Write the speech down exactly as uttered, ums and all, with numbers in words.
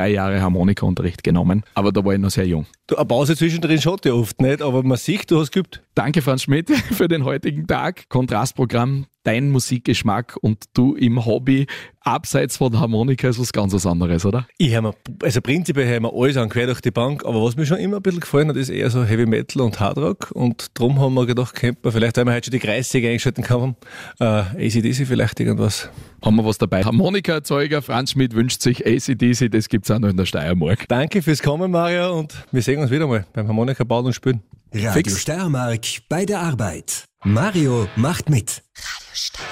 drei Jahre Harmonikaunterricht genommen, aber da war ich noch sehr jung. Du, eine Pause zwischendrin schaut ja oft nicht, aber man sieht, du hast geübt. Danke, Franz Schmidt, für den heutigen Tag. Kontrastprogramm, dein Musikgeschmack und du im Hobby, abseits von der Harmonika, ist was ganz was anderes, oder? Ich höre mir, also prinzipiell höre ich mir alles an, quer durch die Bank, aber was mir schon immer ein bisschen gefallen hat, ist eher so Heavy Metal und Hardrock und darum haben wir gedacht, könnte man vielleicht, weil wir heute schon die Kreissäge eingeschalten haben, äh, A C D C vielleicht irgendwas. Haben wir was dabei? Harmonikaerzeuger Franz Schmidt wünscht sich A C D C, das gibt's auch noch in der Steiermark. Danke fürs Kommen, Mario, und wir sehen uns wieder mal beim Harmonika bauen und spielen. Radio Fix. Steiermark bei der Arbeit. Mario macht mit.